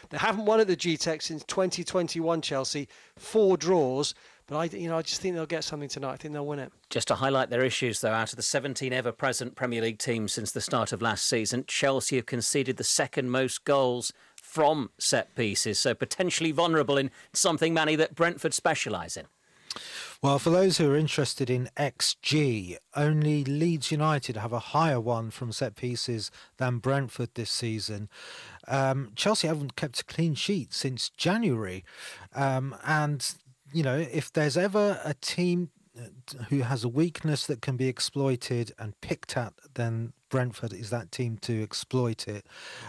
They haven't won at the GTEC since 2021, Chelsea. 4 draws. But I just think they'll get something tonight. I think they'll win it. Just to highlight their issues, though, out of the 17 ever-present Premier League teams since the start of last season, Chelsea have conceded the second most goals from set pieces, so potentially vulnerable in something, Manny, that Brentford specialise in. Well, for those who are interested in XG, only Leeds United have a higher one from set pieces than Brentford this season. Chelsea haven't kept a clean sheet since January. And, if there's ever a team who has a weakness that can be exploited and picked at, then Brentford is that team to exploit it.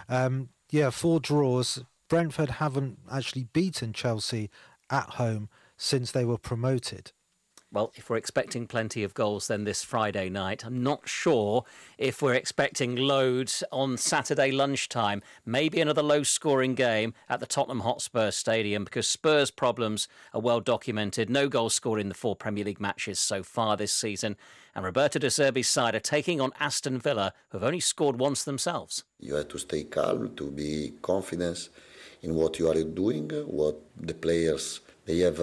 4 draws. Brentford haven't actually beaten Chelsea at home since they were promoted. Well, if we're expecting plenty of goals then this Friday night, I'm not sure if we're expecting loads on Saturday lunchtime. Maybe another low-scoring game at the Tottenham Hotspur Stadium, because Spurs' problems are well documented. No goals scored in the 4 Premier League matches so far this season. And Roberto De Zerbi's side are taking on Aston Villa, who have only scored once themselves. You have to stay calm, to be confident in what you are doing, what the players... They have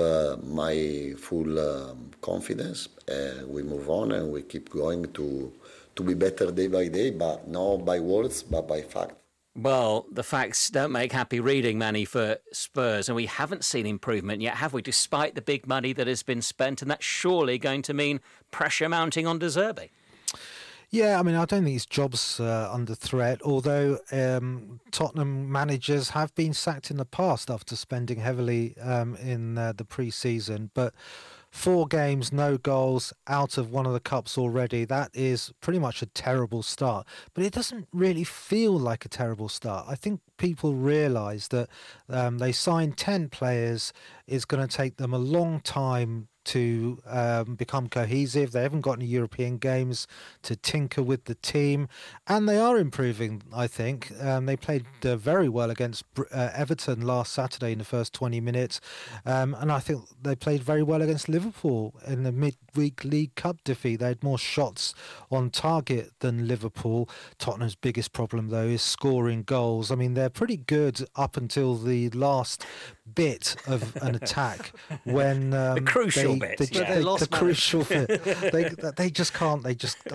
my full confidence. We move on and we keep going to be better day by day, but not by words, but by fact. Well, the facts don't make happy reading, Manny, for Spurs, and we haven't seen improvement yet, have we, despite the big money that has been spent, and that's surely going to mean pressure mounting on De Zerbi. Yeah, I don't think his job's under threat, although Tottenham managers have been sacked in the past after spending heavily in the pre-season. But 4 games, no goals, out of one of the cups already. That is pretty much a terrible start. But it doesn't really feel like a terrible start. I think people realise that they signed 10 players. It's going to take them a long time to become cohesive. They haven't got any European games to tinker with the team, and they are improving, I think. They played very well against Everton last Saturday in the first 20 minutes, and I think they played very well against Liverpool in the midweek League Cup defeat. They had more shots on target than Liverpool. Tottenham's biggest problem, though, is scoring goals. They're pretty good up until the last bit of an attack when the crucial bit. The crucial bit. They just can't.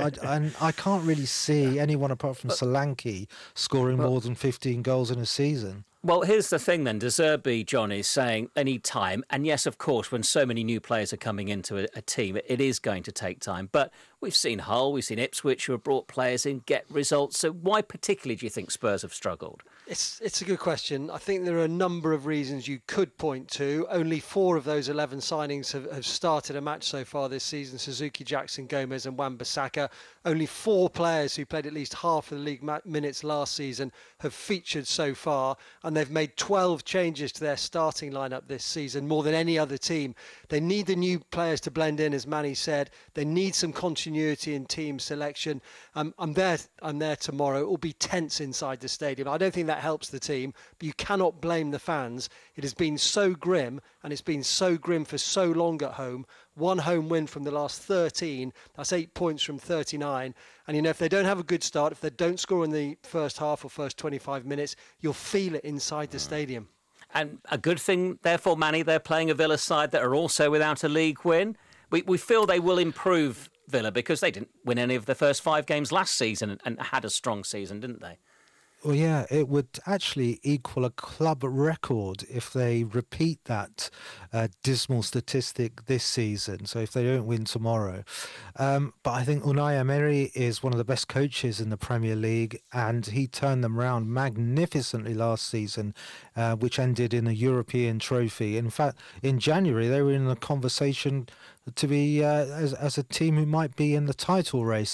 I can't really see anyone apart from Solanke scoring more than 15 goals in a season. Well, here's the thing then. De Zerbi, John, is saying they need time. And yes, of course, when so many new players are coming into a team, it is going to take time. But we've seen Hull, we've seen Ipswich, who have brought players in, get results. So why particularly do you think Spurs have struggled? It's a good question. I think there are a number of reasons you could point to. Only 4 of those 11 signings have started a match so far this season. Suzuki, Jackson, Gomez and Wan-Bissaka. Only 4 players who played at least half of the league minutes last season have featured so far. And they've made 12 changes to their starting lineup this season, more than any other team. They need the new players to blend in, as Manny said. They need some continuity in team selection. I'm there tomorrow. It will be tense inside the stadium. I don't think that helps the team, but you cannot blame the fans. It has been so grim, and it's been so grim for so long at home. 1 home win from the last 13. That's 8 points from 39. And, if they don't have a good start, if they don't score in the first half or first 25 minutes, you'll feel it inside the stadium. And a good thing, therefore, Manny, they're playing a Villa side that are also without a league win. We feel they will improve Villa because they didn't win any of the first 5 games last season and had a strong season, didn't they? Well, yeah, it would actually equal a club record if they repeat that dismal statistic this season. So if they don't win tomorrow. But I think Unai Emery is one of the best coaches in the Premier League, and he turned them around magnificently last season, which ended in a European trophy. In fact, in January, they were in a conversation to be as a team who might be in the title race.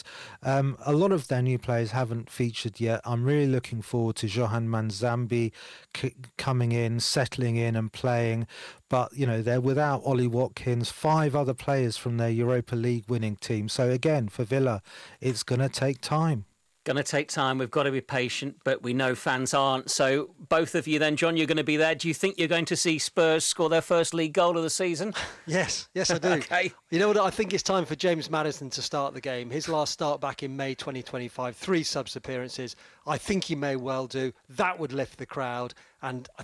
A lot of their new players haven't featured yet. I'm really looking forward to Johan Manzambi coming in, settling in and playing. But, they're without Ollie Watkins, 5 other players from their Europa League winning team. So again, for Villa, it's going to take time. Going to take time. We've got to be patient, but we know fans aren't. So both of you then, John, you're going to be there. Do you think you're going to see Spurs score their first league goal of the season? Yes, I do. Okay. You know what? I think it's time for James Maddison to start the game. His last start back in May 2025, 3 subs appearances. I think he may well do. That would lift the crowd. And